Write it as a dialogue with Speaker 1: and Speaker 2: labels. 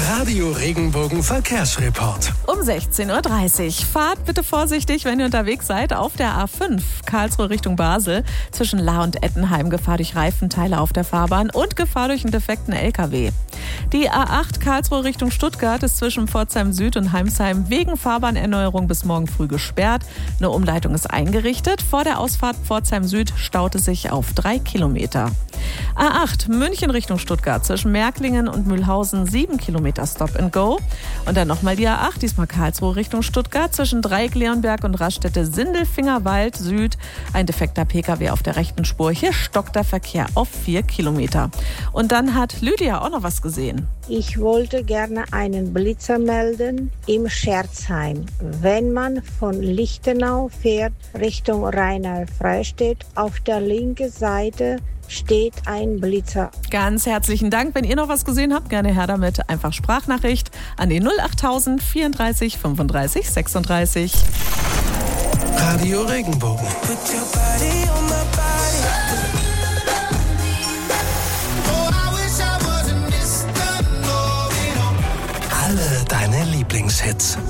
Speaker 1: Radio Regenbogen Verkehrsreport.
Speaker 2: Um 16.30 Uhr. Fahrt bitte vorsichtig, wenn ihr unterwegs seid, auf der A5 Karlsruhe Richtung Basel. Zwischen Lahr und Ettenheim Gefahr durch Reifenteile auf der Fahrbahn und Gefahr durch einen defekten LKW. Die A8 Karlsruhe Richtung Stuttgart ist zwischen Pforzheim Süd und Heimsheim wegen Fahrbahnerneuerung bis morgen früh gesperrt. Eine Umleitung ist eingerichtet. Vor der Ausfahrt Pforzheim Süd staut es sich auf 3 Kilometer. A8 München Richtung Stuttgart zwischen Märklingen und Mühlhausen 7 Kilometer Stop and Go. Und dann nochmal die A8, diesmal Karlsruhe Richtung Stuttgart zwischen Dreieck-Leonberg und Raststätte Sindelfingerwald Süd. Ein defekter Pkw auf der rechten Spur. Hier stockt der Verkehr auf 4 Kilometer. Und dann hat Lydia auch noch was gesehen.
Speaker 3: Ich wollte gerne einen Blitzer melden im Scherzheim. Wenn man von Lichtenau fährt Richtung Rhein-Freistadt, auf der linken Seite steht ein Blitzer.
Speaker 2: Ganz herzlichen Dank. Wenn ihr noch was gesehen habt, gerne her damit. Einfach Sprachnachricht an die 08000 34 35 36.
Speaker 1: Radio Regenbogen. Alle deine Lieblingshits.